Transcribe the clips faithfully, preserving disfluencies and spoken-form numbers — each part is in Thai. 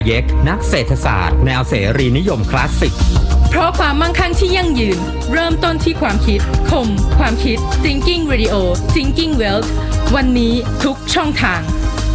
เย็กนักเศรษฐศาสตร์แนวเสรีนิยมคลาสสิกเพราะความมั่งคั่งที่ยั่งยืนเริ่มต้นที่ความคิดคมความคิด Thinking Radio Thinking Wealth วันนี้ทุกช่องทาง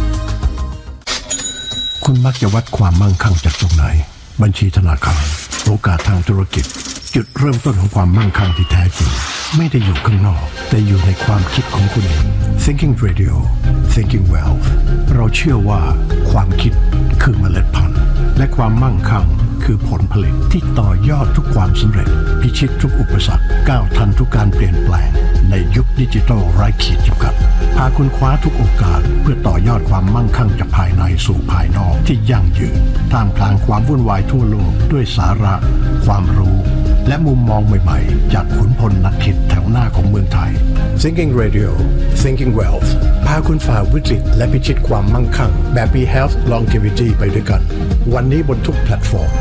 คุณมักจะวัดความมั่งคั่งจากตรงไหนบัญชีธนาคารโอกาสทางธุรกิจจุดเริ่มต้นของความมั่งคั่งที่แท้จริงไม่ได้อยู่ข้างนอกแต่อยู่ในความคิดของคุณเอง Thinking Radio Thinking Wealth เราเชื่อว่าความคิดคือเมล็ดพันธุ์และความมั่งคั่งคือผลผลิตที่ต่อยอดทุกความสำเร็จพิชิตทุกอุปสรรคก้าวทันทุกการเปลี่ยนแปลงในยุคดิจิทัลไร้ขีดจำกัดพาคุณคว้าทุกโอกาสเพื่อต่อยอดความมั่งคั่งจากภายในสู่ภายนอกที่ยั่งยืนท่ามกลางความวุ่นวายทั่วโลกด้วยสาระความรู้และมุมมองใหม่ๆจากขุนพลนักคิดแถวหน้าของเมืองไทย Thinking Radio Thinking Wealth พาคุณฝ่าวิกฤตและพิชิตความมั่งคั่งแบบ Health Longevity ไปด้วยกันวันนี้บนทุกแพลตฟอร์ม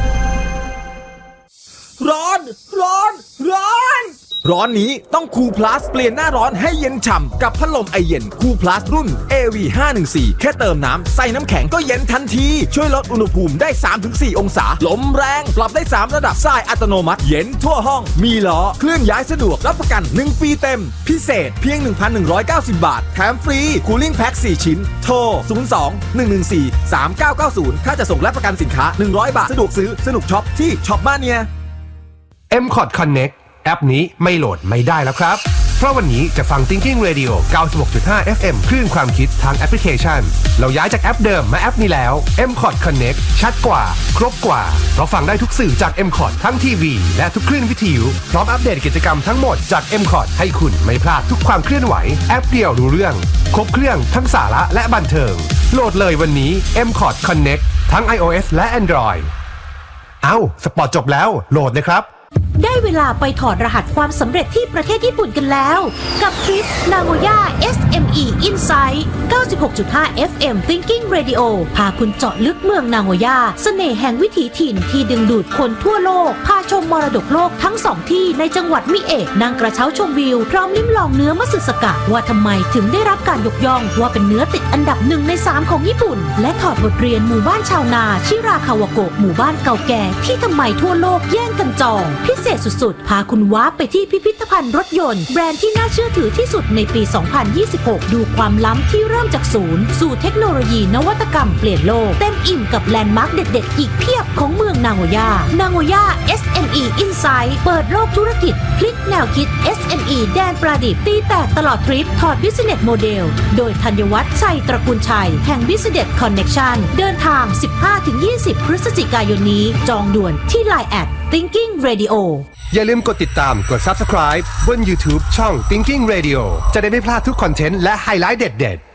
ร้อนร้อนร้อนร้อนนี้ต้องคูลพลัสเปลี่ยนหน้าร้อนให้เย็นฉ่ำกับพัดลมไอเย็นคูลพลัสรุ่น เอ วี ห้าหนึ่งสี่ แค่เติมน้ำใส่น้ำแข็งก็เย็นทันทีช่วยลดอุณหภูมิได้ สามถึงสี่ องศาลมแรงปรับได้สามระดับทรายอัตโนมัติเย็นทั่วห้องมีล้อเคลื่อนย้ายสะดวกรับประกันหนึ่งปีเต็มพิเศษเพียง หนึ่งพันหนึ่งร้อยเก้าสิบ บาทแถมฟรีคูลิ่งแพ็คสี่ชิ้นโทรศูนย์ สอง หนึ่ง หนึ่ง สี่ สาม เก้า เก้า ศูนย์ถ้าจะส่งและประกันสินค้าหนึ่งร้อยบาทสะดวกซื้อสนุกช็อปที่ช็อปมาเนียเอ็ม คอร์ด Connect แอปนี้ไม่โหลดไม่ได้แล้วครับเพราะวันนี้จะฟัง Thinking Radio เก้าสิบหกจุดห้า เอฟ เอ็ม คลื่นความคิดทางแอปพลิเคชันเราย้ายจากแอปเดิมมาแอปนี้แล้ว เอ็ม คอร์ด Connect ชัดกว่าครบกว่าเราฟังได้ทุกสื่อจาก เอ็ม คอร์ด ทั้งทีวีและทุกคลื่นวิทยุพร้อมอัปเดตกิจกรรมทั้งหมดจาก เอ็ม คอร์ด ให้คุณไม่พลาดทุกความเคลื่อนไหวแอปเดียวรู้เรื่องครบเครื่องทั้งสาระและบันเทิงโหลดเลยวันนี้ เอ็ม คอร์ด Connect ทั้ง iOS และ Android เอ้าสปอร์ตจบแล้วโหลดเลยครับได้เวลาไปถอดรหัสความสำเร็จที่ประเทศญี่ปุ่นกันแล้วกับทริป Nagoya เอส เอ็ม อี Insight เก้าสิบหกจุดห้า เอฟ เอ็ม Thinking Radio พาคุณเจาะลึกเมืองนาโกย่าเสน่ห์แห่งวิถีถิ่นที่ดึงดูดคนทั่วโลกพาชมมรดกโลกทั้งสองที่ในจังหวัดมิเอะนั่งกระเช้าชมวิวพร้อมลิ้มลองเนื้อมัตสึสกะว่าทำไมถึงได้รับการยกย่องว่าเป็นเนื้อติดอันดับหนึ่งในสามของญี่ปุ่นและถอดบทเรียนหมู่บ้านชาวนาชิราคาวาโกะหมู่บ้านเก่าแก่ที่ทำไมทั่วโลกแย่งกันจองพิเศษสุดๆพาคุณว้าไปที่พิพิธภัณฑ์รถยนต์แบรนด์ที่น่าเชื่อถือที่สุดในปี สองพันยี่สิบหก ดูความล้ำที่เริ่มจากศูนย์สู่เทคโนโลยีนวัตกรรมเปลี่ยนโลกเต็มอิ่มกับแลนด์มาร์คเด็ดๆอีกเพียบของเมืองนาโกย่านาโกย่า เอส เอ็ม อี Insight เปิดโลกธุรกิจพลิกแนวคิด เอส เอ็ม อี แดนประดิษฐ์ตีแตกตลอดทริปถอด Business Model โดยธัญวัฒน์ชัยตระกูลชัยแห่ง Business Connection เดินทาง สิบห้าถึงยี่สิบ พฤศจิกายนนี้จองด่วนที่ ไลน์ แอท Thinking Radio อย่าลืมกดติดตามกด Subscribe บน YouTube ช่อง Thinking Radio จะได้ไม่พลาดทุกคอนเทนต์และไฮไลท์เด็ด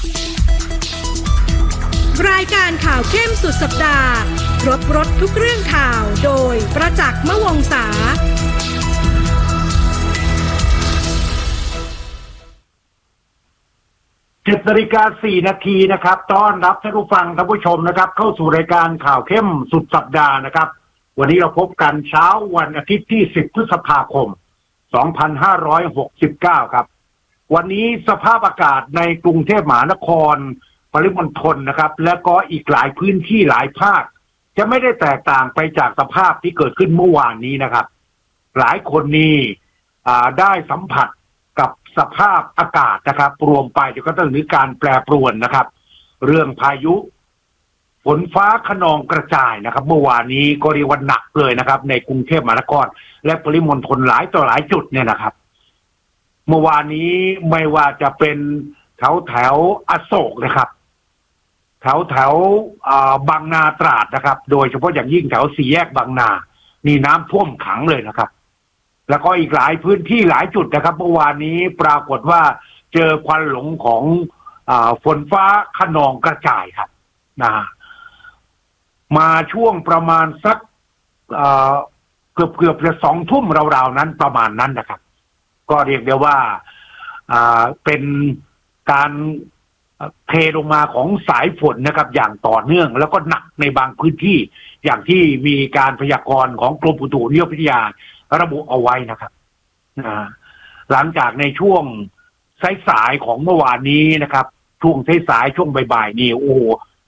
ๆรายการข่าวเข้มสุดสัปดาห์ครบรสทุกเรื่องข่าวโดยประจักษ์ มวงศาเจ็ดนาฬิกาสี่นาทีนะครับต้อนรับท่านผู้ฟังท่านผู้ชมนะครับเข้าสู่รายการข่าวเข้มสุดสัปดาห์นะครับวันนี้เราพบกันเช้าวันอาทิตย์ที่สิบพฤษภาคมสองพันห้าร้อยหกสิบเก้าครับวันนี้สภาพอากาศในกรุงเทพมหานครปริมณฑลนะครับและก็อีกหลายพื้นที่หลายภาคจะไม่ได้แตกต่างไปจากสภาพที่เกิดขึ้นเมื่อวานนี้นะครับหลายคนนี้ได้สัมผัสกับสภาพอากาศนะครับรวมไปจนกระทั่งถึงการแปรปรวนนะครับเรื่องพายุฝนฟ้าคะนองกระจายนะครับเมื่อวานนี้ก็เรียกว่าหนักเลยนะครับในกรุงเทพมหานครและปริมณฑลหลายต่อหลายจุดเนี่ยนะครับเมื่อวานนี้ไม่ว่าจะเป็นแถวแถวอโศกนะครับแถวแถวบางนาตราดนะครับโดยเฉพาะอย่างยิ่งแถวสี่แยกบางนานี่น้ำท่วมขังเลยนะครับแล้วก็อีกหลายพื้นที่หลายจุดนะครับเมื่อวานนี้ปรากฏว่าเจอควันหลงของฝนฟ้าคะนองกระจายครับนะมาช่วงประมาณสักเกือบเกือบจะสองทุ่มราวๆนั้นประมาณนั้นนะครับก็เรียกได้ว่าเป็นการเทลงมาของสายฝนนะครับอย่างต่อเนื่องแล้วก็หนักในบางพื้นที่อย่างที่มีการพยากรณ์ของกรมอุตุนิยมวิทยาระบุเอาไว้นะครับหลังจากในช่วงสายๆของเมื่อวานนี้นะครับช่วงสายๆช่วงบ่ายๆนี่โอ้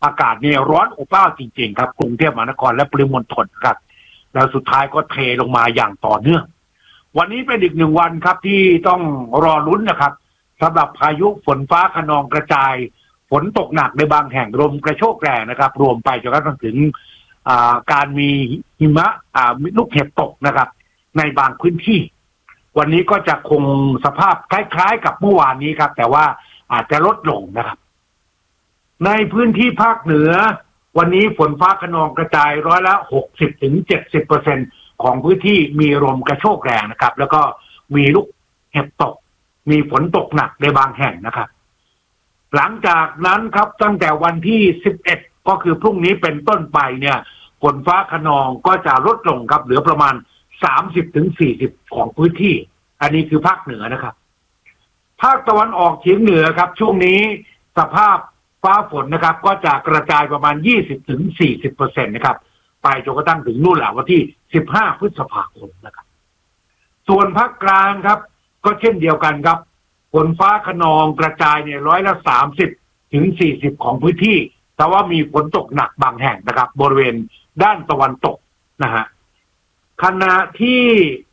อากาศเนี่ยร้อนอบอ้าวจริงๆครับกรุงเทพมหานครและปริมณฑลครับแล้วสุดท้ายก็เทลงมาอย่างต่อเนื่องวันนี้เป็นอีกหนึ่งวันครับที่ต้องรอลุ้นนะครับสำหรับพายุฝนฟ้าคะนองกระจายฝนตกหนักในบางแห่งลมกระโชกแรงนะครับรวมไปจนกระทั่งถึงการมีหิมะลูกเห็บตกนะครับในบางพื้นที่วันนี้ก็จะคงสภาพคล้ายๆกับเมื่อวานนี้ครับแต่ว่าอาจจะลดลงนะครับในพื้นที่ภาคเหนือวันนี้ฝนฟ้าคะนองกระจายร้อยละหกสิบถึงเจ็ดสิบเปอร์เซ็นต์ของพื้นที่มีลมกระโชกแรงนะครับแล้วก็มีลูกเห็บตกมีฝนตกหนักในบางแห่งนะครับหลังจากนั้นครับตั้งแต่วันที่สิบเอ็ดก็คือพรุ่งนี้เป็นต้นไปเนี่ยฝนฟ้าคะนองก็จะลดลงครับเหลือประมาณสามสิบถึงสี่สิบของพื้นที่อันนี้คือภาคเหนือนะครับภาคตะวันออกเฉียงเหนือครับช่วงนี้สภาพฟ้าฝนนะครับก็จะกระจายประมาณ ยี่สิบถึงสี่สิบเปอร์เซ็นต์ นะครับไปจนกระทั่งถึงนู่นแหละวันที่สิบห้าพฤษภาคมนะครับส่วนภาคกลางครับก็เช่นเดียวกันครับฝนฟ้าคะนองกระจายเนี่ยร้อยละสามสิบถึงสี่สิบของพื้นที่แต่ว่ามีฝนตกหนักบางแห่งนะครับบริเวณด้านตะวันตกนะฮะขณะที่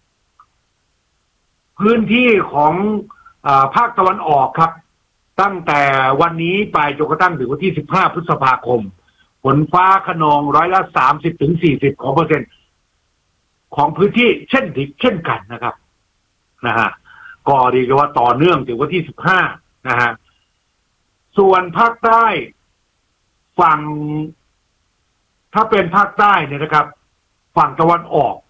พื้นที่ของอ่าภาคตะวันออกครับตั้งแต่วันนี้ไปจนกระทั่งถึงวันที่สิบห้าพฤษภาคมฝนฟ้าคะนองร้อยละสามสิบถึงสี่สิบของเปอร์เซ็นต์ของพื้นที่เช่นดิเช่นกันนะครับนะฮะก็เรียกว่าต่อเนื่องถึงวันที่สิบห้านะฮะส่วนภาคใต้ฝั่งถ้าเป็นภาคใต้เนี่ยนะครับฝั่งตะวันออก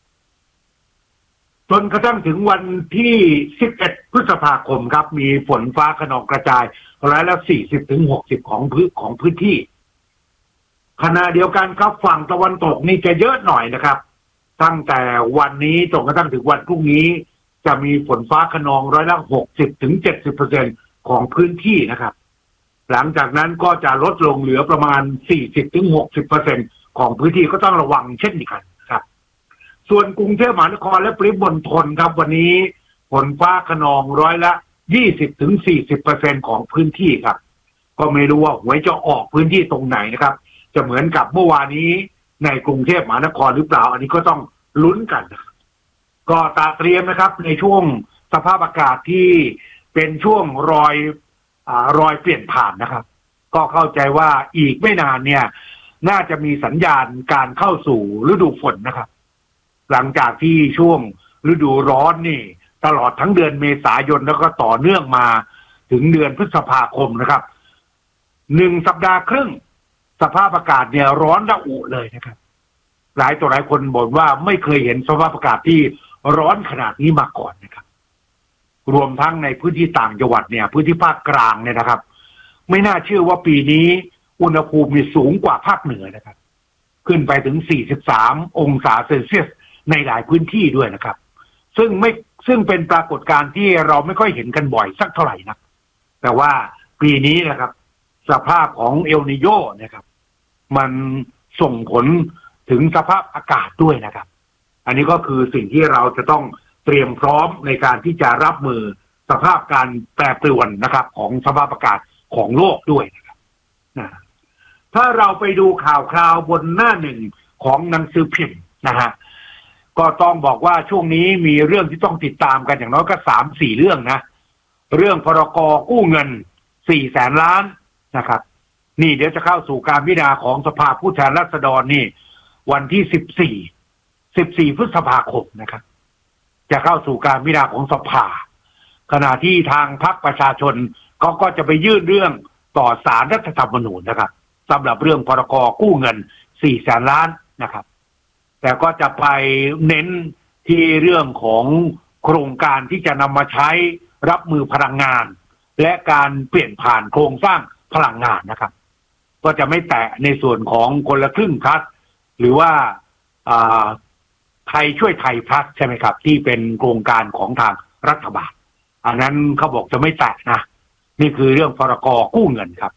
จนกระทั่งถึงวันที่สิบเอ็ดพฤษภาคมครับมีฝนฟ้าคะนองกระจายร้อยละสี่สิบถึงหกสิบของพื้นของพื้นที่ขณะเดียวกันครับฝั่งตะวันตกนี่จะเยอะหน่อยนะครับตั้งแต่วันนี้จนกระทั่งถึงวันพรุ่งนี้จะมีฝนฟ้าคะนองร้อยละหกสิบถึงเจ็ดสิบเปอร์เซ็นต์ของพื้นที่นะครับหลังจากนั้นก็จะลดลงเหลือประมาณสี่สิบถึงหกสิบเปอร์เซ็นต์ของพื้นที่ก็ต้องระวังเช่นเดียวกันครับส่วนกรุงเทพมหานครและปริมณฑลครับวันนี้ฝนฟ้าคะนองร้อยละยี่สิบถึงสี่สิบเปอร์เซ็นต์ของพื้นที่ครับก็ไม่รู้ว่าหวยจะออกพื้นที่ตรงไหนนะครับจะเหมือนกับเมื่อวานนี้ในกรุงเทพมหานครหรือเปล่าอันนี้ก็ต้องลุ้นกันนะครับก็ตาเตรียมนะครับในช่วงสภาพอากาศที่เป็นช่วงรอยอ่ารอยเปลี่ยนผ่านนะครับก็เข้าใจว่าอีกไม่นานเนี่ยน่าจะมีสัญญาณการเข้าสู่ฤดูฝนนะครับหลังจากที่ช่วงฤดูร้อนนี่ตลอดทั้งเดือนเมษายนแล้วก็ต่อเนื่องมาถึงเดือนพฤษภาคมนะครับหนึ่งสัปดาห์ครึ่งสภาพอากาศเนี่ยร้อนระอุเลยนะครับหลายต่อหลายคนบ่นว่าไม่เคยเห็นสภาพอากาศที่ร้อนขนาดนี้มาก่อนนะครับรวมทั้งในพื้นที่ต่างจังหวัดเนี่ยพื้นที่ภาคกลางเนี่ยนะครับไม่น่าเชื่อว่าปีนี้อุณหภูมิมีสูงกว่าภาคเหนือนะครับขึ้นไปถึงสี่สิบสามองศาเซลเซียสในหลายพื้นที่ด้วยนะครับซึ่งไม่ซึ่งเป็นปรากฏการณ์ที่เราไม่ค่อยเห็นกันบ่อยสักเท่าไหร่นักแต่ว่าปีนี้นะครับสภาพของเอลนิโญนะครับมันส่งผลถึงสภาพอากาศด้วยนะครับอันนี้ก็คือสิ่งที่เราจะต้องเตรียมพร้อมในการที่จะรับมือสภาพการแปรปรวนนะครับของสภาพอากาศของโลกด้วยนะครับนะถ้าเราไปดูข่าวคราวบนหน้าหนึ่งของหนังสือพิมพ์นะฮะก็ต้องบอกว่าช่วงนี้มีเรื่องที่ต้องติดตามกันอย่างน้อยก็สามสี่เรื่องนะเรื่องพรก.กู้เงินสี่แสนล้านนะครับนี่เดี๋ยวจะเข้าสู่การพิจารณาของสภาผู้แทนราษฎรนี่วันที่สิบสี่สิบสี่พฤษภาคมนะครับจะเข้าสู่การพิจารณาของสภาขณะที่ทางพรรคประชาชนเขาก็จะไปยื่นเรื่องต่อศาลรัฐธรรมนูญนะครับสำหรับเรื่องพรก.กู้เงินสี่แสนล้านนะครับแต่ก็จะไปเน้นที่เรื่องของโครงการที่จะนำมาใช้รับมือพลังงานและการเปลี่ยนผ่านโครงสร้างพลังงานนะครับก็จะไม่แตะในส่วนของคนละครึ่งพลัสหรือว่าไทยช่วยไทยพลัสใช่ไหมครับที่เป็นโครงการของทางรัฐบาลอันนั้นเขาบอกจะไม่แตะนะนี่คือเรื่องพรก.กู้เงินครับ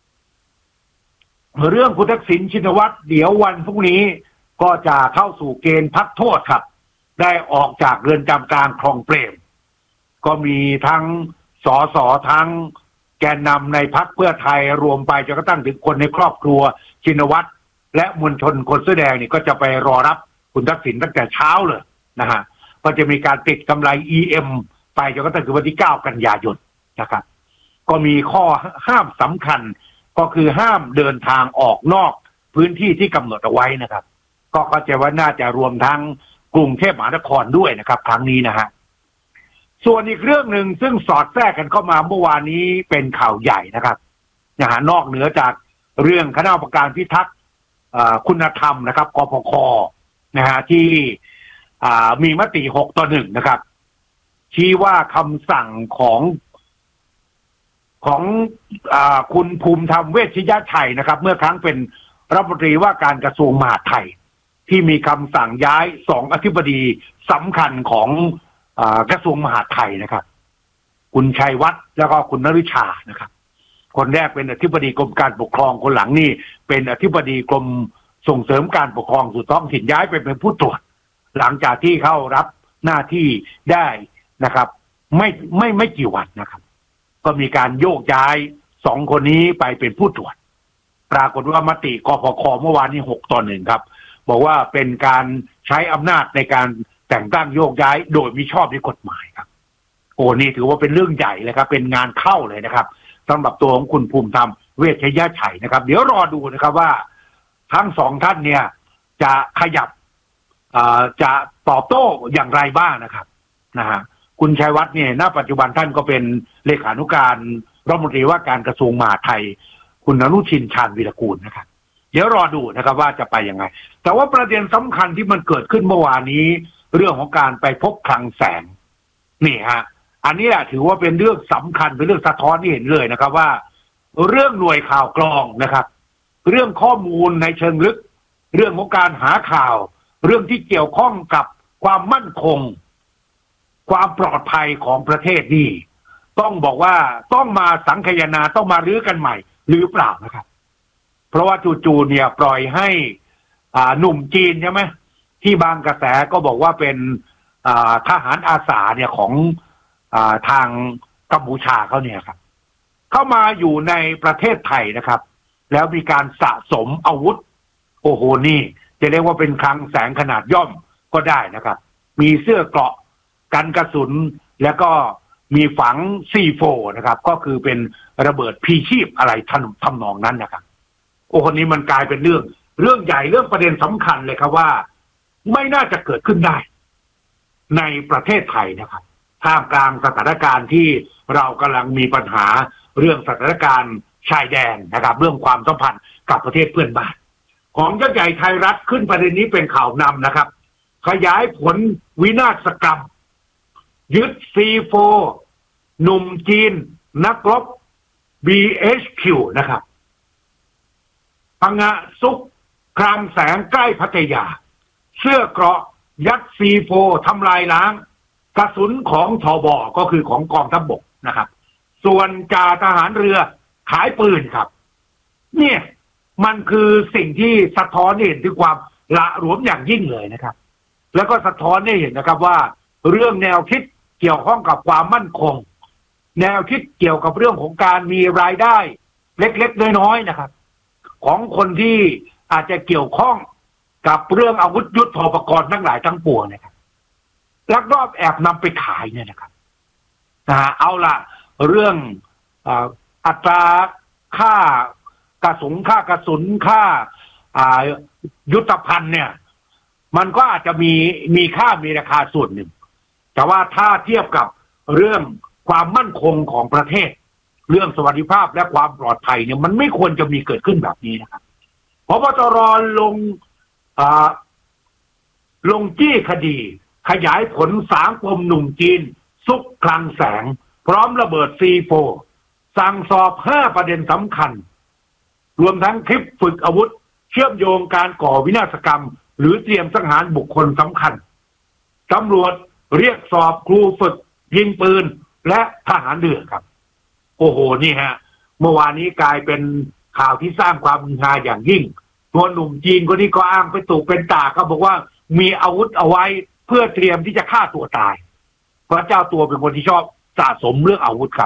เรื่องคุณทักษิณชินวัตรเดี๋ยววันพรุ่งนี้ก็จะเข้าสู่เกณฑ์พักโทษครับได้ออกจากเรือนจำกลางคลองเปรมก็มีทั้งสสทั้งแกนนำในพรรคเพื่อไทยรวมไปจนกระทั่งถึงคนในครอบครัวชินวัตรและมวลชนคนเสื้อแดงนี่ก็จะไปรอรับคุณทักษิณตั้งแต่เช้าเลยนะฮะก็จะมีการติดกำไร อี เอ็ม ไปจนกระทั่งถึงวันที่เก้ากันยายนนะครับก็มีข้อห้ามสำคัญก็คือห้ามเดินทางออกนอกพื้นที่ที่กำหนดเอาไว้นะครับก็เข้าใจว่าน่าจะรวมทั้งกรุงเทพมหานครด้วยนะครับครั้งนี้นะฮะส่วนอีกเรื่องหนึ่งซึ่งสอดแทรกกันเข้ามาเมื่อวานนี้เป็นข่าวใหญ่นะครับนะฮะนอกเหนือจากเรื่องคณะกรรมการพิทักษ์คุณธรรมนะครับกปค.นะฮะที่มีมติหกต่อหนึ่งนะครับชี้ว่าคำสั่งของของอคุณภูมิธรรมเวชยชัยนะครับเมื่อครั้งเป็นรัฐมนตรีว่าการกระทรวงมหาดไทยที่มีคำสั่งย้ายสองอธิบดีสำคัญของกระทรวงมหาดไทยนะครับคุณชัยวัฒน์แล้วก็คุณนฤชานะครับคนแรกเป็นอธิบดีกรมการปกครองคนหลังนี่เป็นอธิบดีกรมส่งเสริมการปกครองส่วนท้องถิ่นย้ายไปเป็นผู้ตรวจหลังจากที่เข้ารับหน้าที่ได้นะครับไม่ไม่ไม่กี่วันนะครับก็มีการโยกย้ายสองคนนี้ไปเป็นผู้ตรวจปรากฏว่ามติกปค.เมื่อวานนี้หกต่อหนึ่งครับบอกว่าเป็นการใช้อำนาจในการแต่งตั้งโยกย้ายโดยมิชอบด้วยกฎหมายครับโอ้นี่ถือว่าเป็นเรื่องใหญ่เลยครับเป็นงานเข้าเลยนะครับสำหรับตัวของคุณภูมิธรรมเวชยชัยนะครับเดี๋ยวรอดูนะครับว่าทั้งสองท่านเนี่ยจะขยับจะตอบโต้อย่างไรบ้างนะครับนะฮะคุณชัยวัฒน์เนี่ยณปัจจุบันท่านก็เป็นเลขานุการรัฐมนตรีว่าการกระทรวงมหาดไทยคุณอนุทินชาญวีรกูลนะครับเดี๋ยวรอดูนะครับว่าจะไปยังไงแต่ว่าประเด็นสำคัญที่มันเกิดขึ้นเมื่อวานนี้เรื่องของการไปพบคลังแสงนี่ฮะอันนี้แหละถือว่าเป็นเรื่องสำคัญเป็นเรื่องสะท้อนที่เห็นเลยนะครับว่าเรื่องหน่วยข่าวกรองนะครับเรื่องข้อมูลในเชิงลึกเรื่องของการหาข่าวเรื่องที่เกี่ยวข้องกับความมั่นคงความปลอดภัยของประเทศนี่ต้องบอกว่าต้องมาสังคายนาต้องมารื้อกันใหม่หรือเปล่านะครับเพราะว่าจู่ๆเนี่ยปล่อยให้อ่าหนุ่มจีนใช่ไหมที่บางกระแสก็บอกว่าเป็นอ่าทหารอาสาเนี่ยของอ่าทางกัมพูชาเขาเนี่ยครับเข้ามาอยู่ในประเทศไทยนะครับแล้วมีการสะสมอาวุธโอ้โหนี่จะเรียกว่าเป็นคลังแสงขนาดย่อมก็ได้นะครับมีเสื้อเกราะกันกระสุนแล้วก็มีฝัง ซี โฟร์ นะครับก็คือเป็นระเบิดพีชีพอะไรทำนองนั้นนะครับโอ้คนนี้มันกลายเป็นเรื่องเรื่องใหญ่เรื่องประเด็นสำคัญเลยครับว่าไม่น่าจะเกิดขึ้นได้ในประเทศไทยนะครับท่ามกลางสถานการณ์ที่เรากำลังมีปัญหาเรื่องสถานการณ์ชายแดนนะครับเรื่องความสัมพันธ์กับประเทศเพื่อนบ้านของยักษ์ใหญ่ไทยรัฐขึ้นประเด็นนี้เป็นข่าวนำนะครับขยายผลวินาศกรรมยึด ซี โฟร์ หนุ่มจีนนักรบ บี เอช คิว นะครับพังงะซุกคลังแสงใกล้พัทยาเสื้อเกราะยัด ซี โฟร์ ทำลายล้างกระสุนของทบก็คือของกองทัพบกนะครับส่วนจ่าทหารเรือขายปืนครับเนี่ยมันคือสิ่งที่สะท้อนให้เห็นถึงความละหลวมอย่างยิ่งเลยนะครับแล้วก็สะท้อนให้เห็นนะครับว่าเรื่องแนวคิดเกี่ยวข้องกับความมั่นคงแนวคิดเกี่ยวกับเรื่องของการมีรายได้เล็กๆน้อยๆนะครับของคนที่อาจจะเกี่ยวข้องกับเรื่องอาวุธยุทโธปกรณ์ทั้งหลายทั้งปวงนะครับลักลอบแอบนำไปขายเนี่ยนะครับนะฮะเอาล่ะเรื่องอัตราค่ากระสุนค่ากระสุนค่ายุทธภัณฑ์เนี่ยมันก็อาจจะมีมีค่ามีราคาส่วนหนึ่งแต่ว่าถ้าเทียบกับเรื่องความมั่นคงของประเทศเรื่องสวัสดิภาพและความปลอดภัยเนี่ยมันไม่ควรจะมีเกิดขึ้นแบบนี้นะครับพบตรลงลงจี้คดีขยายผลสามปมหนุ่มจีนซุกคลังแสงพร้อมระเบิด ซี โฟร์ สั่งสอบห้าประเด็นสำคัญรวมทั้งคลิปฝึกอาวุธเชื่อมโยงการก่อวินาศกรรมหรือเตรียมสังหารบุคคลสำคัญตำรวจเรียกสอบครูฝึกยิงปืนและทหารเรือครับโอ้โหนี่ฮะเมื่อวานนี้กลายเป็นข่าวที่สร้างความฮือฮาอย่างยิ่งตัวหนุ่มจีนคนนี้ก็อ้างไปตู่เป็นตาเขาบอกว่ามีอาวุธเอาไว้เพื่อเตรียมที่จะฆ่าตัวตายเพราะเจ้าตัวเป็นคนที่ชอบสะสมเรื่องอาวุธครับ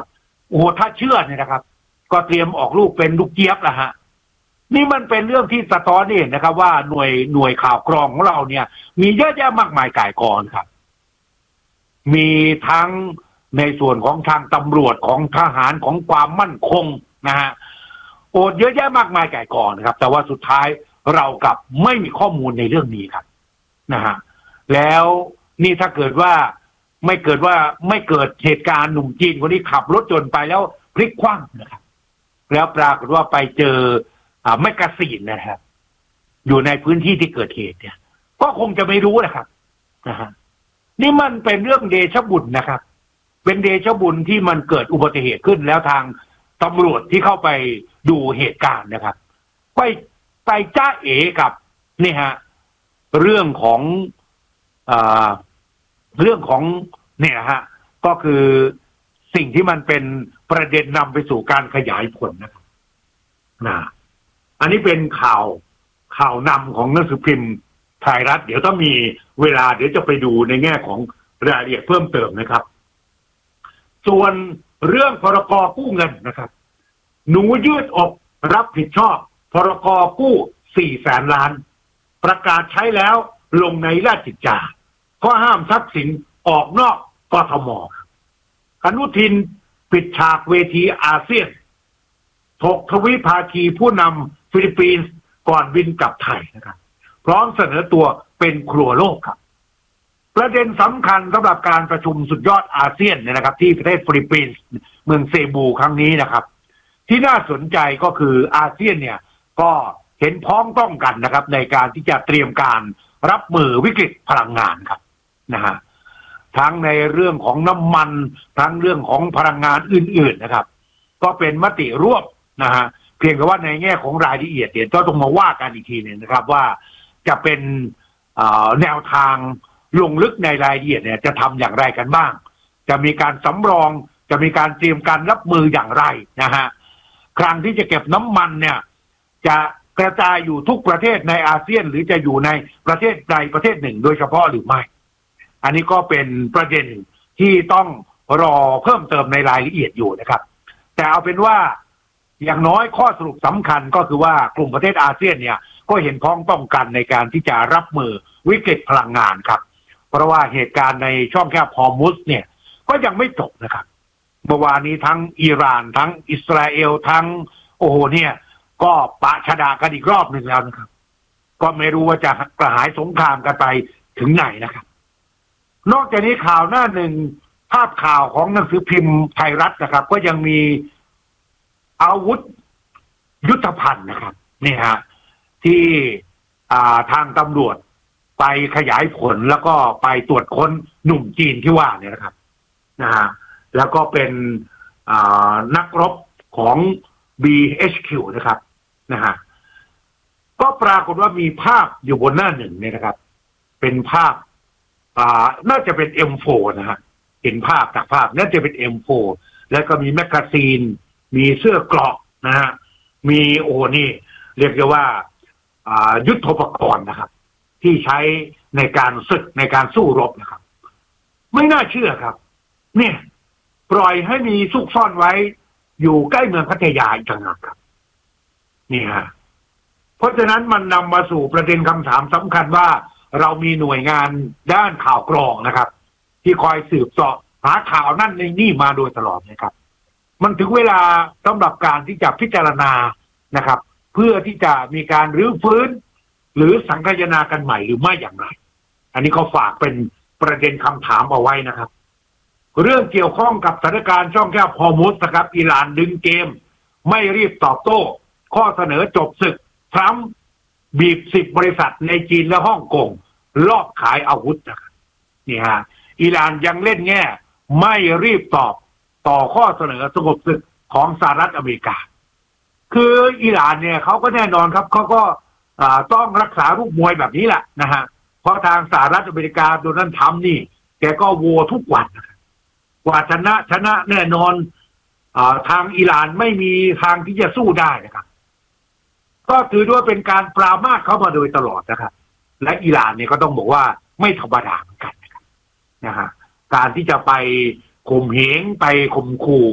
โอ้ถ้าเชื่อเนี่ยนะครับก็เตรียมออกลูกเป็นลูกเจี๊ยบละฮะนี่มันเป็นเรื่องที่สะท้อนเห็นนะครับว่าหน่วยหน่วยข่าวกรองของเราเนี่ยมีเยอะแยะมากมายก่ายกองครับมีทั้งในส่วนของทางตำรวจของทหารของความมั่นคงนะฮะโอ้เยอะแยะมากมายก่ายกองนะครับแต่ว่าสุดท้ายเรากลับไม่มีข้อมูลในเรื่องนี้ครับนะฮะแล้วนี่ถ้าเกิดว่าไม่เกิดว่าไม่เกิดเหตุการณ์หนุ่มจีนคนนี้ขับรถยนต์ไปแล้วพลิกคว่ำนะครับแล้วปรากฏว่าไปเจออ่าแมกกาซีนนะครับอยู่ในพื้นที่ที่เกิดเหตุเนี่ยก็คงจะไม่รู้นะครับนะฮะนี่มันเป็นเรื่องเดชะบุญนะครับเป็นเดชะบุญที่มันเกิดอุบัติเหตุขึ้นแล้วทางตำรวจที่เข้าไปดูเหตุการณ์นะครับไปไปจ้าเอกับนี่ฮะเรื่องของอ่าเรื่องของเนี่ยฮะก็คือสิ่งที่มันเป็นประเด็นนำไปสู่การขยายผลนะครับนะอันนี้เป็นข่าวข่าวนำของหนังสือพิมพ์ไทยรัฐเดี๋ยวต้องมีเวลาเดี๋ยวจะไปดูในแง่ของรายละเอียดเพิ่มเติมนะครับส่วนเรื่องพรก.กู้เงินนะครับหนูยืดอกรับผิดชอบพรก.กู้สี่แสนล้านประกาศใช้แล้วลงในราชกิจจาข้อห้ามทรัพย์สินออกนอกกทม.อนุทินปิดฉากเวทีอาเซียนถกทวิภาคีผู้นำฟิลิปปินส์ก่อนบินกลับไทยนะครับพร้อมเสนอตัวเป็นครัวโลกครับประเด็นสำคัญสำหรับการประชุมสุดยอดอาเซียนเนี่ยนะครับที่ประเทศฟิลิปปินส์เมืองเซบูครั้งนี้นะครับที่น่าสนใจก็คืออาเซียนเนี่ยก็เห็นพ้องต้องกันนะครับในการที่จะเตรียมการรับมือวิกฤตพลังงานครับนะฮะทั้งในเรื่องของน้ำมันทั้งเรื่องของพลังงานอื่นๆนะครับก็เป็นมติร่วมนะฮะเพียงแต่ว่าในแง่ของรายละเอียดเดี๋ยวต้องมาว่ากันอีกทีนึงนะครับว่าจะเป็นแนวทางลงลึกในรายละเอียดเนี่ยจะทำอย่างไรกันบ้างจะมีการสำรองจะมีการเตรียมการรับมืออย่างไรนะฮะครั้งที่จะเก็บน้ำมันเนี่ยจะกระจายอยู่ทุกประเทศในอาเซียนหรือจะอยู่ในประเทศใดประเทศหนึ่งโดยเฉพาะหรือไม่อันนี้ก็เป็นประเด็นที่ต้องรอเพิ่มเติมในรายละเอียดอยู่นะครับแต่เอาเป็นว่าอย่างน้อยข้อสรุปสำคัญก็คือว่ากลุ่มประเทศอาเซียนเนี่ยก็เห็นพ้องต้องกันในการที่จะรับมือวิกฤตพลังงานครับเพราะว่าเหตุการณ์ในช่องแคบฮอร์มุซเนี่ยก็ยังไม่จบนะครับเมื่อวานนี้ทั้งอิหร่านทั้งอิสราเอลทั้งโอ้โหเนี่ยก็ปะชะดากันอีกรอบหนึ่งแล้วนะครับก็ไม่รู้ว่าจะกระหายสงครามกันไปถึงไหนนะครับนอกจากนี้ข่าวหน้าหนึ่งภาพข่าวของหนังสือพิมพ์ไทยรัฐนะครับก็ยังมีอาวุธยุทโธภัณฑ์นะครับนี่ฮะที่ทางตำรวจไปขยายผลแล้วก็ไปตรวจค้นหนุ่มจีนที่ว่าเนี่ยนะครับนะฮะแล้วก็เป็นนักรบของ บี เอช คิว นะครับนะฮะก็ปรากฏว่ามีภาพอยู่บนหน้าหนึ่งเนี่ยนะครับเป็นภาพอ่าน่าจะเป็น เอ็ม โฟร์ นะฮะเห็นภาพจากภาพน่าจะเป็น เอ็ม โฟร์ แล้วก็มีแมกกาซีนมีเสื้อเกราะนะฮะมีโอ้นี่เรียกได้ว่าอ่ายุทโธปกรณ์นะครับที่ใช้ในการศึกในการสู้รบนะครับไม่น่าเชื่อครับเนี่ยปล่อยให้มีซุกซ่อนไว้อยู่ใกล้เมืองพัทยาอีกต่างหากครับนี่ฮะเพราะฉะนั้นมันนำมาสู่ประเด็นคำถามสำคัญว่าเรามีหน่วยงานด้านข่าวกรองนะครับที่คอยสืบเสาะหาข่าวนั่นในนี่มาโดยตลอดนะครับมันถึงเวลาสำหรับการที่จะพิจารณานะครับเพื่อที่จะมีการรื้อฟื้นหรือสังคายนากันใหม่หรือไม่อย่างไรอันนี้เขาฝากเป็นประเด็นคำถามเอาไว้นะครับเรื่องเกี่ยวข้องกับสถานการณ์ช่องแคบฮอร์มุซนะครับอิหร่านดึงเกมไม่รีบตอบโต้ข้อเสนอจบศึกทรัมป์บีบสิบบริษัทในจีนและฮ่องกงลอบขายอาวุธนะครับนี่ฮะอิหร่านยังเล่นแง่ไม่รีบตอบต่อข้อเสนอสงบศึกของสหรัฐอเมริกาคืออิหร่านเนี่ยเขาก็แน่นอนครับเขาก็ต้องรักษารูปมวยแบบนี้แหละนะฮะเพราะทางสหรัฐอเมริกาโดนัลด์ทรัมป์นี่แกก็โวทุกวันกว่าชนะชนะแน่นอนอทางอิหร่านไม่มีทางที่จะสู้ได้นะครับก็ถือว่าเป็นการปรามาสเขามาโดยตลอดนะครับและอิหร่านเนี่ยก็ต้องบอกว่าไม่ธรรมดาเหมือนกันนะครับนะฮะการที่จะไปข่มเหงไปข่มขู่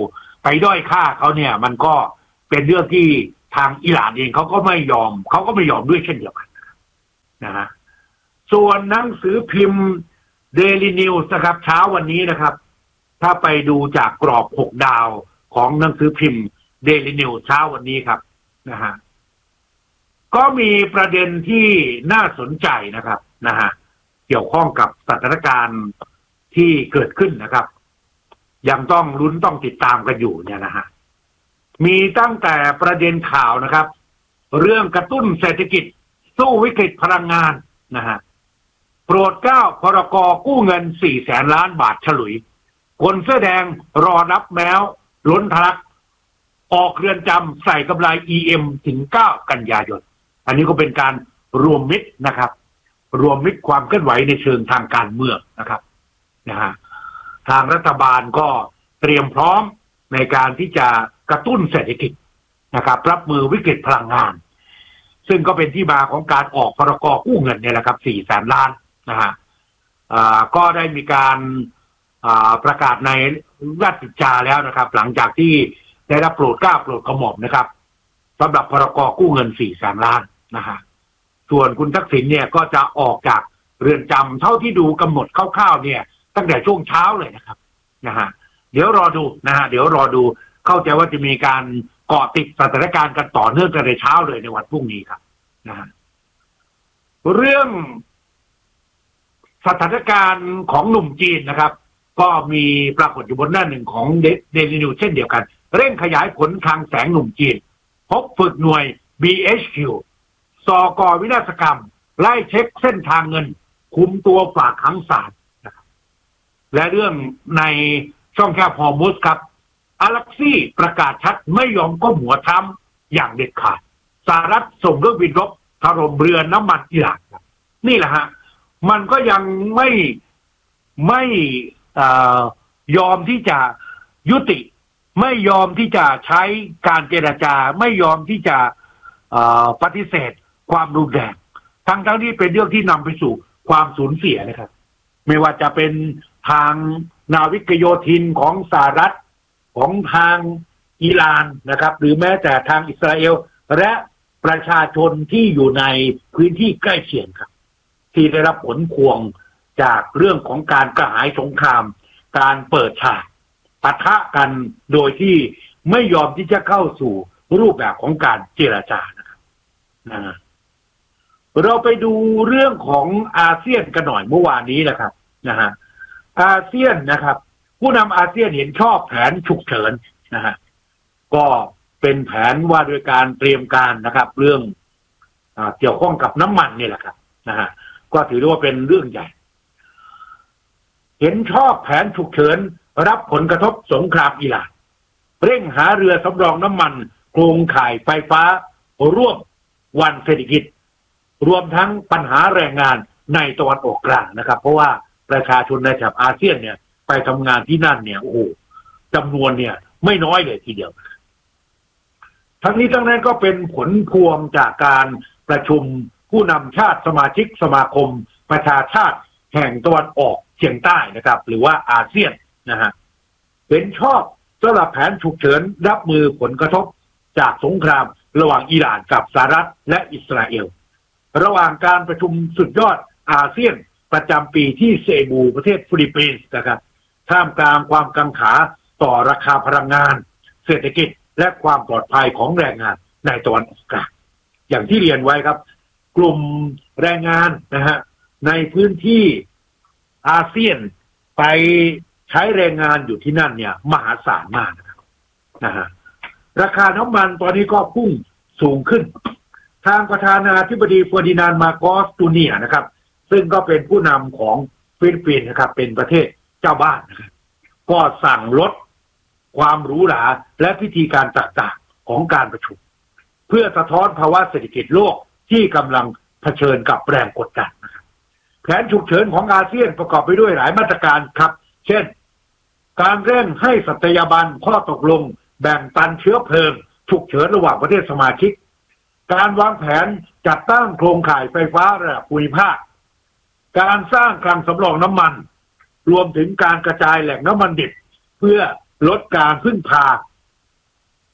ไปด้อยค่าเขาเนี่ยมันก็เป็นเรื่องที่ทางอิหร่านเองเขาก็ไม่ยอมเขาก็ไม่ยอมด้วยเช่นเดียวกันนะฮะส่วนหนังสือพิมพ์ Daily News นะครับเช้าวันนี้นะครับถ้าไปดูจากกรอบหกดาวของหนังสือพิมพ์ Daily News เช้าวันนี้ครับนะฮะก็มีประเด็นที่น่าสนใจนะครับนะฮะเกี่ยวข้องกับสถานการณ์ที่เกิดขึ้นนะครับยังต้องลุ้นต้องติดตามกันอยู่เนี่ยนะฮะมีตั้งแต่ประเด็นข่าวนะครับเรื่องกระตุ้นเศรษฐกิจสู้วิกฤตพลังงานนะฮะโปรดเกล้าพรกกู้เงินสี่แสนล้านบาทฉลุยคนเสื้อแดงรอรับแมวล้นทะลักออกเรือนจำใส่กำไร อี เอ็ม ถึงเก้ากันยายนอันนี้ก็เป็นการรวมมิตรนะครับรวมมิตรความเคลื่อนไหวในเชิงทางการเมืองนะครับนะฮะทางรัฐบาลก็เตรียมพร้อมในการที่จะกระตุ้นเศรษฐกิจนะครับรับมือวิกฤตพลังงานซึ่งก็เป็นที่มาของการออกพรกกู้เงินเนี่ยแหละครับสี่แสนล้านนะฮะก็ได้มีการประกาศในราชกิจจาแล้วนะครับหลังจากที่ได้รับโปรดเกล้าโปรดกระหม่อมนะครับสำหรับพรกกู้เงินสี่แสนล้านนะฮะส่วนคุณทักษิณเนี่ยก็จะออกจากเรือนจำเท่าที่ดูกำหนดคร่าวๆเนี่ยตั้งแต่ช่วงเช้าเลยนะครับนะฮะเดี๋ยวรอดูนะฮะเดี๋ยวรอดูเข้าใจว่าจะมีการเกาะติดสถานการณ์กันต่อเนื่องกันในเช้าเลยในวันพรุ่งนี้ครับนะฮะเรื่องสถานการณ์ของหนุ่มจีนนะครับก็มีปรากฏอยู่บนหน้าหนึ่งของเดลินิวเช่นเดียวกันเร่งขยายผลคลังแสงหนุ่มจีนพบฝึกหน่วย บี เอช คิว สก.วินาศกรรมไล่เช็คเส้นทางเงินคุมตัวฝากขังศาลนะครับและเรื่องในช่องแคบฮอร์มุสครับอเล็กซี่ประกาศชัดไม่ยอมก้มหัวทรัมป์อย่างเด็ดขาดสหรัฐส่งเครื่องบินรบถล่มเรือน้ำมันอิหร่านครับนี่แหละฮะมันก็ยังไม่ไม่ยอมที่จะยุติไม่ยอมที่จะใช้การเจรจาไม่ยอมที่จะปฏิเสธความรุนแรงทั้งทั้งที่เป็นเรื่องที่นำไปสู่ความสูญเสียนะครับไม่ว่าจะเป็นทางนาวิกโยธินของสหรัฐของทางอิหร่านนะครับหรือแม้แต่ทางอิสราเอลและประชาชนที่อยู่ในพื้นที่ใกล้เคียงครับที่ได้รับผลพวงจากเรื่องของการกระหายสงครามการเปิดฉากปะทะกันโดยที่ไม่ยอมที่จะเข้าสู่รูปแบบของการเจรจานะครับนะเราไปดูเรื่องของอาเซียนกันหน่อยเมื่อวานนี้นะครับนะฮะอาเซียนนะครับผู้นำอาเซียนเห็นชอบแผนฉุกเฉินนะฮะก็เป็นแผนว่าโดยการเตรียมการนะครับเรื่องอ่าเกี่ยวข้องกับน้ำมันนี่แหละครับนะฮะก็ถือว่าเป็นเรื่องใหญ่เห็นชอบแผนฉุกเฉินรับผลกระทบสงครามอิหร่านเร่งหาเรือสำรองน้ำมันโครงข่ายไฟฟ้าร่วมวันเศรษฐกิจรวมทั้งปัญหาแรงงานในตะวันออกกลางนะครับเพราะว่าประชาชนในแถบอาเซียนเนี่ยไปทำงานที่นั่นเนี่ยโอ้โหจำนวนเนี่ยไม่น้อยเลยทีเดียวทั้งนี้ทั้งนั้นก็เป็นผลพวงจากการประชุมผู้นำชาติสมาชิกสมาคมประชาชาติแห่งตะวันออกเฉียงใต้นะครับหรือว่าอาเซียนนะฮะเห็นชอบสำหรับแผนฉุกเฉินรับมือผลกระทบจากสงครามระหว่างอิหร่านกับสหรัฐและอิสราเอลระหว่างการประชุมสุดยอดอาเซียนประจำปีที่เซบูประเทศฟิลิปปินส์นะครับท่ามกลางความกังขาต่อราคาพลังงานเศรษฐกิจและความปลอดภัยของแรงงานในตะวันออกกลางอย่างที่เรียนไว้ครับกลุ่มแรงงานนะฮะในพื้นที่อาเซียนไปใช้แรงงานอยู่ที่นั่นเนี่ยมหาศาลมากนะครับนะฮะราคาน้ำมันตอนนี้ก็พุ่งสูงขึ้นทางประธานาธิบดีเฟอร์ดินานด์มาโกสตูเนียนะครับซึ่งก็เป็นผู้นำของฟิลิปปินส์นะครับเป็นประเทศเจ้าบ้านนะครับก็สั่งลดความหรูหราและพิธีการต่างๆของการประชุมเพื่อสะท้อนภาวะเศรษฐกิจโลกที่กำลังเผชิญกับแรงกดดันนะครับแผนฉุกเฉินของอาเซียนประกอบไปด้วยหลายมาตรการครับเช่นการเร่งให้สัตยาบันข้อตกลงแบ่งปันเชื้อเพลิงฉุกเฉินระหว่างประเทศสมาชิกการวางแผนจัดตั้งโครงข่ายไฟฟ้าระดับภูมิภาคการสร้างคลังสำรองน้ำมันรวมถึงการกระจายแหล่งน้ำมันดิบเพื่อลดการพึ่งพา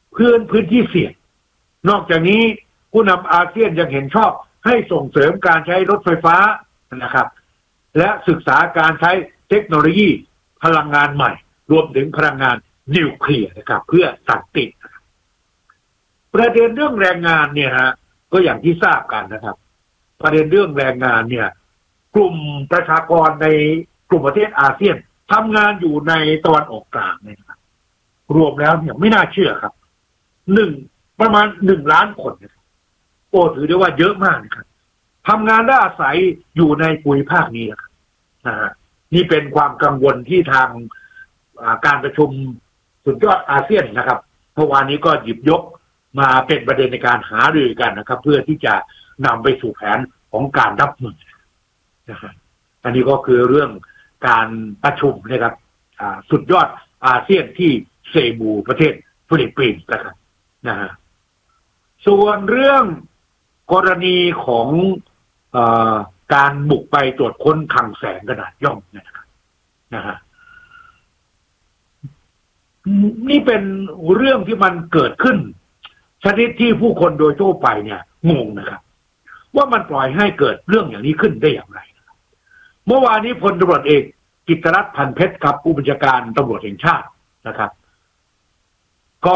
พื้นพื้นที่เสี่ยงนอกจากนี้ผู้นำอาเซียนยังเห็นชอบให้ส่งเสริมการใช้รถไฟฟ้านะครับและศึกษาการใช้เทคโนโลยีพลังงานใหม่รวมถึงพลังงานนิวเคลียร์นะครับเพื่อสันติประเด็นเรื่องแรงงานเนี่ยฮะก็อย่างที่ทราบกันนะครับประเด็นเรื่องแรงงานเนี่ยกลุ่มประชากรในกลุ่มประเทศอาเซียนทำงานอยู่ในตะวันออกกลางเนี่ยนะครับรวมแล้วเนี่ยไม่น่าเชื่อครับหนึ่งประมาณหนึ่งล้านคนโอ้ถือได้ว่าเยอะมากนะครับทำงานและอาศัยอยู่ในภูมิภาคนี้นะครับนะฮะนี่เป็นความกังวลที่ทางการประชุมสุดยอดอาเซียนนะครับเมื่อวานนี้ก็หยิบยกมาเป็นประเด็นในการหารือกันนะครับเพื่อที่จะนำไปสู่แผนของการรับมือนะฮะอันนี้ก็คือเรื่องการประชุมนะครับสุดยอดอาเซียนที่เซบูประเทศฟิลิปปินส์นะครับนะฮะส่วนเรื่องกรณีของเอ่อการบุกไปตรวจค้นคลังแสงขนาดย่อมนะครับนะฮะนี่เป็นเรื่องที่มันเกิดขึ้นชนิดที่ผู้คนโดยทั่วไปเนี่ยงงนะครับว่ามันปล่อยให้เกิดเรื่องอย่างนี้ขึ้นได้อย่างไรเมื่อวานนี้พลตำรวจเอกกิตติรัตน์พันเพชรครับผู้บัญชาการตำรวจแห่งชาตินะครับก็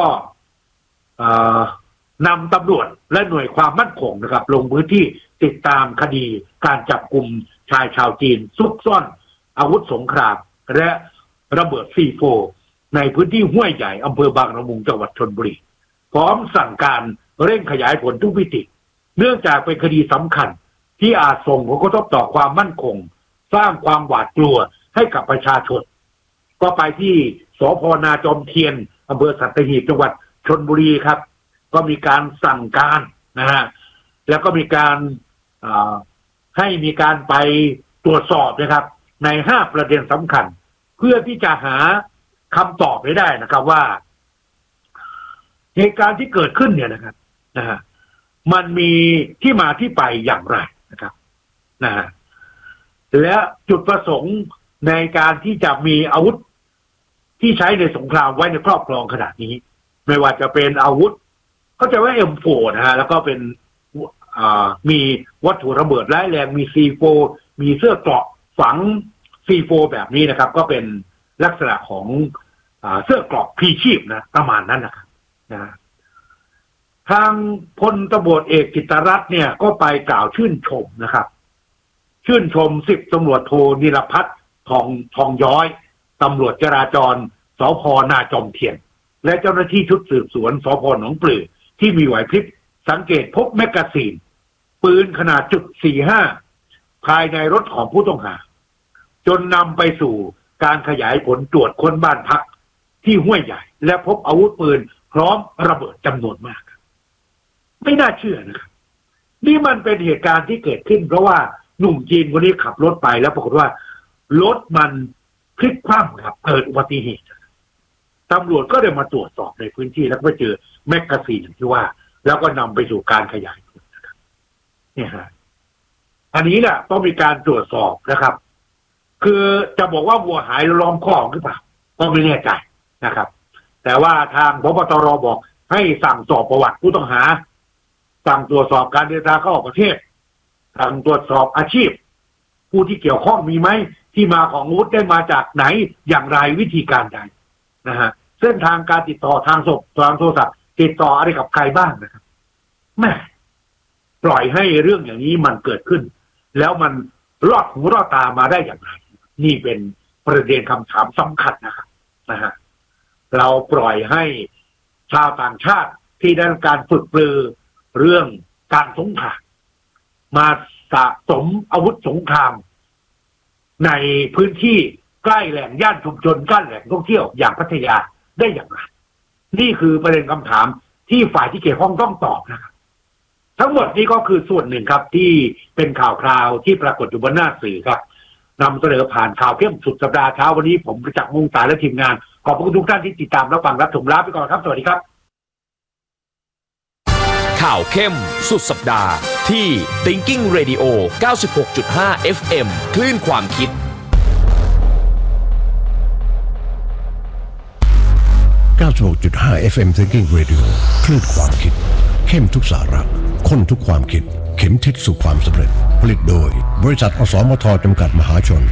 นำตำรวจและหน่วยความมั่นคงนะครับลงพื้นที่ติดตามคดีการจับกุมชายชาวจีนซุกซ่อนอาวุธสงครามและระเบิดซีโฟในพื้นที่ห้วยใหญ่อำเภอบางละมุงจังหวัดชลบุรีพร้อมสั่งการเร่งขยายผลทุกมิติเนื่องจากเป็นคดีสำคัญที่อาจส่งผลกระทบต่อความมั่นคงสร้างความหวาดกลัวให้กับประชาชนก็ไปที่สภ.นาจอมเทียนอำเภอสัตหีบจังหวัดชลบุรีครับก็มีการสั่งการนะฮะแล้วก็มีการให้มีการไปตรวจสอบนะครับในห้าประเด็นสำคัญเพื่อที่จะหาคำตอบให้ได้นะครับว่าเหตุการณ์ที่เกิดขึ้นเนี่ยนะครับนะฮะมันมีที่มาที่ไปอย่างไรนะครับนะฮะและจุดประสงค์ในการที่จะมีอาวุธที่ใช้ในสงครามไว้ในครอบครองขนาดนี้ไม่ว่าจะเป็นอาวุธเข้าใจว่า เอ็ม โฟร์ นะฮะแล้วก็เป็นมีวัตถุระเบิดร้ายแรงมี ซี โฟร์ มีเสื้อเกราะฝัง ซี โฟร์ แบบนี้นะครับก็เป็นลักษณะของเสื้อเกราะพลีชีพนะประมาณนั้นนะครับนะทางพลตำรวจเอกกิตติรัตน์เนี่ยก็ไปกล่าวชื่นชมนะครับชื่นชมสิบตำรวจโทนิรพัฒน์ทองทองย้อยตำรวจจราจรสภ.นาจอมเทียนและเจ้าหน้าที่ชุดสืบสวนสภ.หนองปลือที่มีไหวพริบสังเกตพบแมกกาซีนปืนขนาดจุดสี่ห้าภายในรถของผู้ต้องหาจนนำไปสู่การขยายผลตรวจค้นบ้านพักที่ห้วยใหญ่และพบอาวุธปืนพร้อมระเบิดจำนวนมากไม่น่าเชื่อนะครับนี่มันเป็นเหตุการณ์ที่เกิดขึ้นเพราะว่าหนุ่มจีนคนนี้ขับรถไปแล้วปรากฏว่ารถมันพลิกคว่ำครับเกิดอุบัติเหตุตำรวจก็ได้มาตรวจสอบในพื้นที่แล้วก็ไปเจอแมกกาซีนอย่างที่ว่าแล้วก็นำไปสู่การขยายผลนะครับเนี่ยฮะอันนี้แหละต้องมีการตรวจสอบนะครับ คือจะบอกว่าวัวหายล้อมคอกหรือเปล่าก็ไม่แน่ใจนะครับแต่ว่าทางพบตรบอกให้สั่งสอบประวัติผู้ต้องหาสั่งตรวจสอบการเดินทางเข้าออกประเทศสั่งตรวจสอบอาชีพผู้ที่เกี่ยวข้องมีไหมที่มาของอาวุธได้มาจากไหนอย่างไรวิธีการใดนะฮะเส้นทางการติดต่อทางศพทางโทรศัพท์ติดต่ออะไรกับใครบ้างนะครับแม่ปล่อยให้เรื่องอย่างนี้มันเกิดขึ้นแล้วมันรอดหูรอดตามาได้อย่างไรนี่เป็นประเด็นคำถามสำคัญนะครับนะฮะเราปล่อยให้ชาวต่างชาติที่ได้การฝึกปรือเรื่องการสงครามมาสะสมอาวุธสงครามในพื้นที่ใกล้แหล่งย่านชุมชนใกล้แหล่งท่องเที่ยวอย่างพัทยาได้อย่างไรนี่คือประเด็นคำถามที่ฝ่ายที่เกี่ยวข้องต้องตอบนะครับทั้งหมดนี้ก็คือส่วนหนึ่งครับที่เป็นข่าวคราวที่ปรากฏอยู่บนหน้าสื่อครับนำเสนอผ่านข่าวเข้มสุดสัปดาห์เช้าวันนี้ผมประจักษ์มุ่งสายและทีมงานขอบคุณทุกท่านที่ติดตามรับฟังรับชมลาไปก่อนครับสวัสดีครับข่าวเข้มสุดสัปดาห์ที่ Thinking Radio เก้าสิบหกจุดห้า เอฟ เอ็ม คลื่นความคิดก้าสิบหกจุดห้า เอฟ เอ็ม Thinking Radio คลื่นความคิดเข้มทุกสาระข้นทุกความคิดเข็มทิศสู่ความสำเร็จผลิตโดยบริษัทอสมทจำกัดมหาชน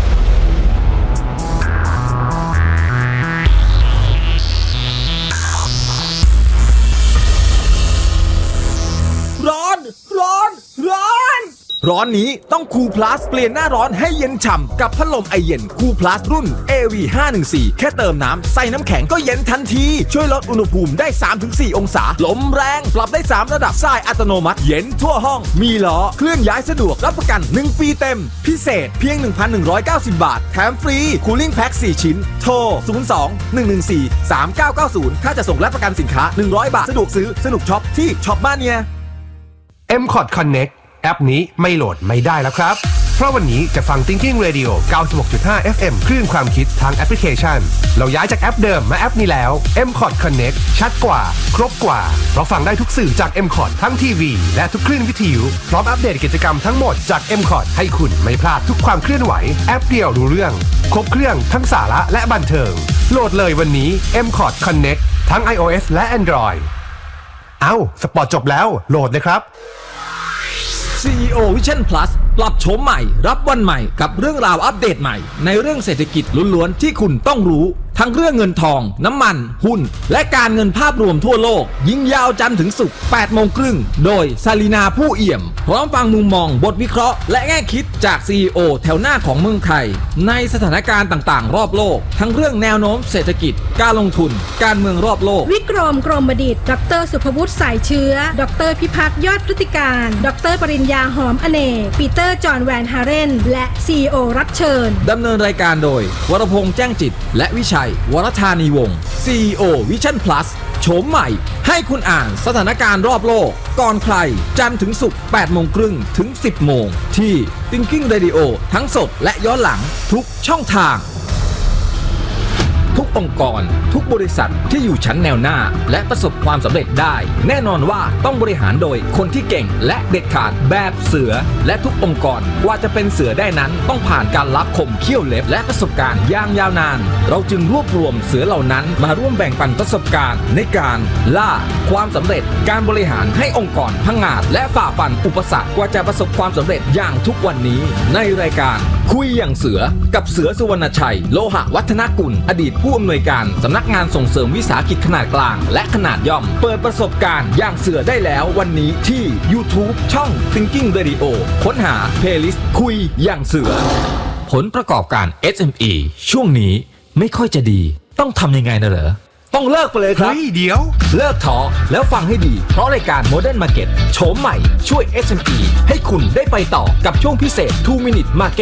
ร้อนร้อนร้อนร้อนนี้ต้องคูลพลัสเปลี่ยนหน้าร้อนให้เย็นฉ่ำกับพัดลมไอเย็นคูลพลัสรุ่น เอ วี ห้าหนึ่งสี่ แค่เติมน้ำใส่น้ำแข็งก็เย็นทันทีช่วยลดอุณหภูมิได้ สามถึงสี่ องศาลมแรงปรับได้สามระดับทรายอัตโนมัติเย็นทั่วห้องมีล้อเคลื่อนย้ายสะดวกรับประกันหนึ่งปีเต็มพิเศษเพียง หนึ่งพันหนึ่งร้อยเก้าสิบ บาทแถมฟรีคูลิ่งแพ็คสี่ชิ้นโทรศูนย์ สอง หนึ่ง หนึ่ง สี่ สาม เก้า เก้า ศูนย์ถ้าจะส่งและประกันสินค้าหนึ่งร้อยบาทสะดวกซื้อสนุกช็อปที่ช็อปบ้านเนี่ยเอ็ม คอร์ด Connect แอปนี้ไม่โหลดไม่ได้แล้วครับเพราะวันนี้จะฟัง Thinking Radio เก้าสิบหกจุดห้า เอฟ เอ็ม คลื่นความคิดทางแอปพลิเคชันเราย้ายจากแอปเดิมมาแอปนี้แล้ว เอ็ม คอร์ด Connect ชัดกว่าครบกว่าเพราะฟังได้ทุกสื่อจาก เอ็ม คอร์ด ทั้งทีวีและทุกคลื่นวิทยุพร้อมอัปเดตกิจกรรมทั้งหมดจาก เอ็ม คอร์ด ให้คุณไม่พลาดทุกความเคลื่อนไหวแอปเดียวรู้เรื่องครบเครื่องทั้งสาระและบันเทิงโหลดเลยวันนี้ เอ็ม คอร์ด Connect ทั้ง iOS และ Android เอ้าสปอร์ตจบแล้วโหลดเลยครับซี อี โอ Vision Plus ปรับโฉมใหม่รับวันใหม่กับเรื่องราวอัปเดตใหม่ในเรื่องเศรษฐกิจล้วนๆที่คุณต้องรู้ทั้งเรื่องเงินทองน้ำมันหุ้นและการเงินภาพรวมทั่วโลกยิ่งยาวจันทร์ถึงศุกร์แปดโมงครึ่งโดยซาลีนาผู้เอี่ยมพร้อมฟังมุมมองบทวิเคราะห์และแง่คิดจาก ซี อี โอ แถวหน้าของเมืองไทยในสถานการณ์ต่างๆรอบโลกทั้งเรื่องแนวโน้มเศรษฐกิจการลงทุนการเมืองรอบโลกวิกรมกรมดิษฐ์ดรสุภวุฒิสายเชื้อดรพิพัฒน์ยอดพฤติการดรปริญญาหอมอเนกปีเตอร์จอห์นแวนฮาเรนและ ซี อี โอ รับเชิญดำเนินรายการโดยวรพงษ์แจ้งจิตและวิชัยวรธานีวงศ์ ซี อี โอ Vision Plus โฉมใหม่ให้คุณอ่านสถานการณ์รอบโลกก่อนใครจันทร์ถึงศุกร์แปดโมงครึ่งถึงสิบโมงที่ Thinking Radio ทั้งสดและย้อนหลังทุกช่องทางทุกองค์กรทุกบริษัทที่อยู่ชั้นแนวหน้าและประสบความสำเร็จได้แน่นอนว่าต้องบริหารโดยคนที่เก่งและเด็ดขาดแบบเสือและทุกองค์กรกว่าจะเป็นเสือได้นั้นต้องผ่านการลับคมเขี้ยวเล็บและประสบการณ์อย่างยาวนานเราจึงรวบรวมเสือเหล่านั้นมาร่วมแบ่งปันประสบการณ์ในการล่าความสำเร็จการบริหารให้องค์กรพังงาดและฝ่าฟันอุปสรรคกว่าจะประสบความสำเร็จอย่างทุกวันนี้ในรายการคุยอย่างเสือกับเสือสุวรรณชัยโลหะวัฒนกุลอดีตผู้อำนวยการสำนักงานส่งเสริมวิสาหกิจขนาดกลางและขนาดย่อมเปิดประสบการณ์อย่างเสือได้แล้ววันนี้ที่ YouTube ช่อง Thinking Radio ค้นหา Playlist คุยอย่างเสือผลประกอบการ เอส เอ็ม อี ช่วงนี้ไม่ค่อยจะดีต้องทำยังไงนะเหรอต้องเลิกไปเลยครับเฮ้ยเดี๋ยวเลิกท้อแล้วฟังให้ดีเพราะรายการ Modern Market โฉมใหม่ช่วย เอส เอ็ม อี ให้คุณได้ไปต่อกับช่วงพิเศษ two minute market